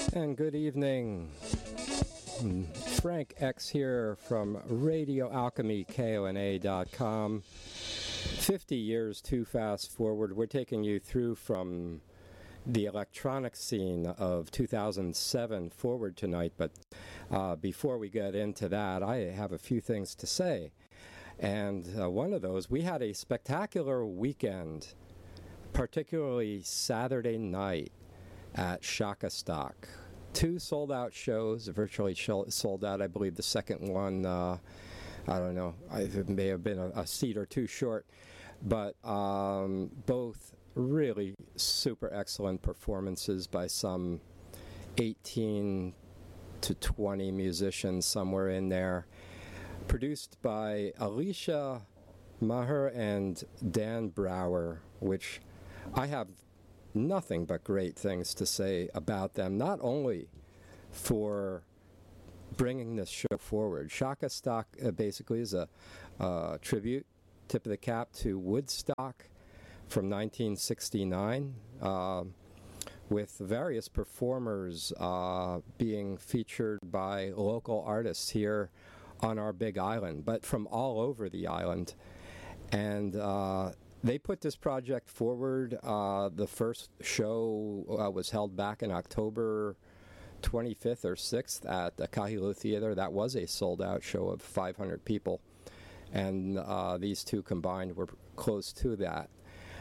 And good evening. Frank X here from Radio Alchemy, KONA.com. 50 years too fast forward. We're taking you through from the electronic scene of 2007 forward tonight, but before we get into that, I have a few things to say. And one of those, we had a spectacular weekend, particularly Saturday night at Shaka Stock. 2 sold-out shows, virtually sold out. I believe the second one, I don't know, it may have been a seat or two short, but both really super excellent performances by some 18 to 20 musicians, somewhere in there. Produced by Alicia Maher and Dan Brower, which I have nothing but great things to say about them, not only for bringing this show forward. Shaka Stock basically is a tribute, tip of the cap, to Woodstock from 1969, with various performers being featured by local artists here on our big island, but from all over the island. And they put this project forward. The first show was held back in October 25th or 6th at the Kahilu Theater. That was a sold-out show of 500 people. And these two combined were close to that.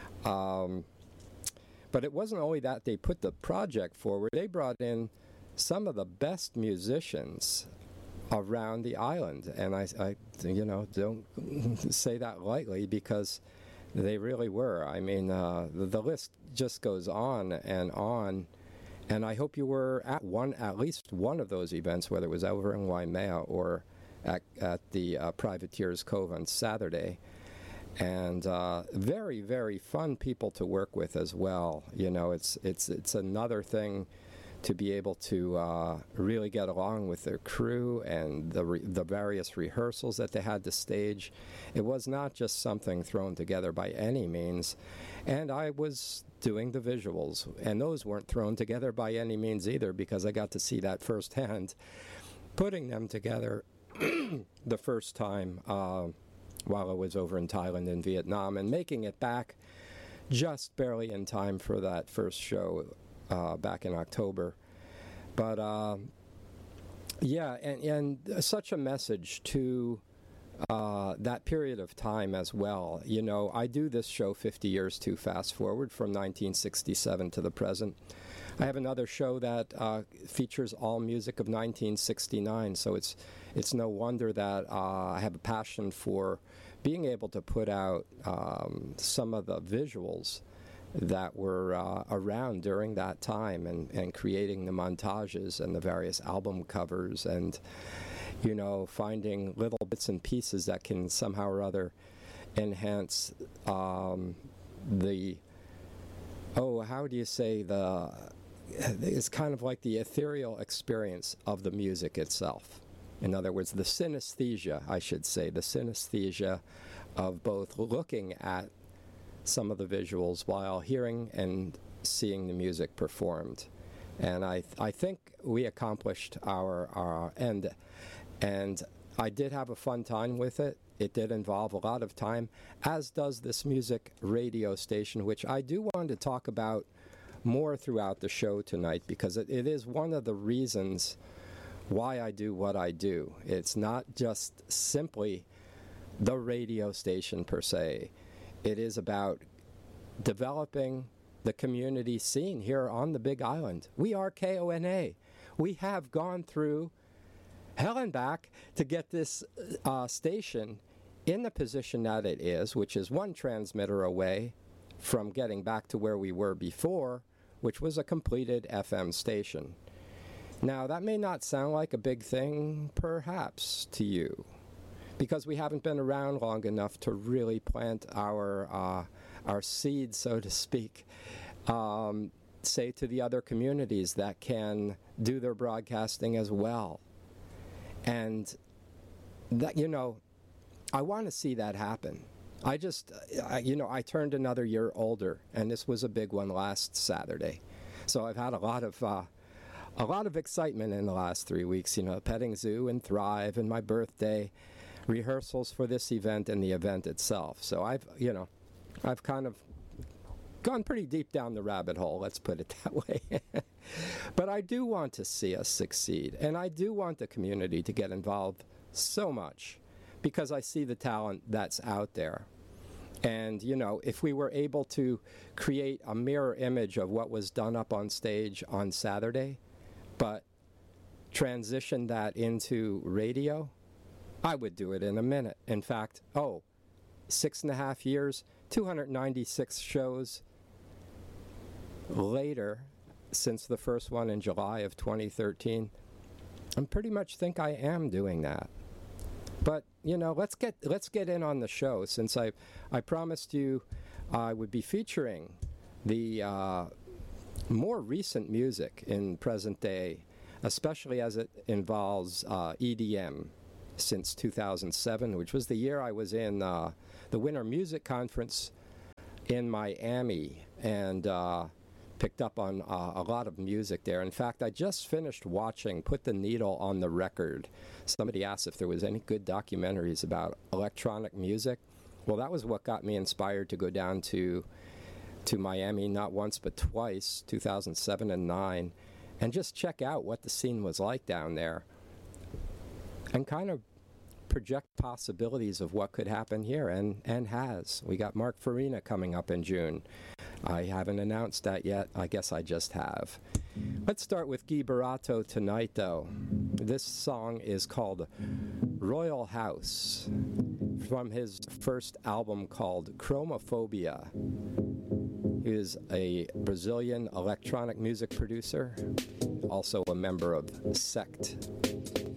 But it wasn't only that they put the project forward. They brought in some of the best musicians around the island. And I don't say that lightly, because they really were. I mean, the list just goes on. And I hope you were at least one of those events, whether it was over in Waimea or at the Privateers Cove on Saturday. And very, very fun people to work with as well. You know, it's another thing to be able to really get along with their crew and the various rehearsals that they had to stage. It was not just something thrown together by any means. And I was doing the visuals, and those weren't thrown together by any means either, because I got to see that firsthand, putting them together the first time while I was over in Thailand and Vietnam, and making it back just barely in time for that first show back in October. But yeah, and such a message to that period of time as well. You know, I do this show 50 years too fast forward, from 1967 to the present. I have another show that features all music of 1969, so it's no wonder that I have a passion for being able to put out some of the visuals that were around during that time, and creating the montages and the various album covers, and, you know, finding little bits and pieces that can somehow or other enhance it's kind of like the ethereal experience of the music itself. In other words, the synesthesia, I should say, the synesthesia of both looking at some of the visuals while hearing and seeing the music performed. And I think we accomplished our end. And I did have a fun time with it. It did involve a lot of time, as does this music radio station, which I do want to talk about more throughout the show tonight, because it is one of the reasons why I do what I do. It's not just simply the radio station per se. It is about developing the community scene here on the Big Island. We are KONA. We have gone through hell and back to get this station in the position that it is, which is one transmitter away from getting back to where we were before, which was a completed FM station. Now, that may not sound like a big thing, perhaps, to you, because we haven't been around long enough to really plant our seed, so to speak, say, to the other communities that can do their broadcasting as well. And that, you know, I want to see that happen. I turned another year older, and this was a big one last Saturday. So I've had a lot of a lot of excitement in the last 3 weeks, Petting Zoo and Thrive and my birthday, rehearsals for this event and the event itself. So I've kind of gone pretty deep down the rabbit hole, let's put it that way. But I do want to see us succeed, and I do want the community to get involved so much because I see the talent that's out there. And, if we were able to create a mirror image of what was done up on stage on Saturday, but transition that into radio, I would do it in a minute. In fact, 6.5 years, 296 shows later, since the first one in July of 2013, I pretty much think I am doing that. But, let's get in on the show, since I promised you I would be featuring the more recent music in present day, especially as it involves EDM since 2007, which was the year I was in the Winter Music Conference in Miami, and picked up on a lot of music there. In fact, I just finished watching Put the Needle on the Record. Somebody asked if there was any good documentaries about electronic music. Well, that was what got me inspired to go down to Miami, not once but twice, 2007 and 2009, and just check out what the scene was like down there and kind of project possibilities of what could happen here, and has. We got Mark Farina coming up in June. I haven't announced that yet. I guess I just have. Let's start with Guy Barato tonight, though. This song is called Royal House, from his first album called Chromophobia. He is a Brazilian electronic music producer, also a member of Sect.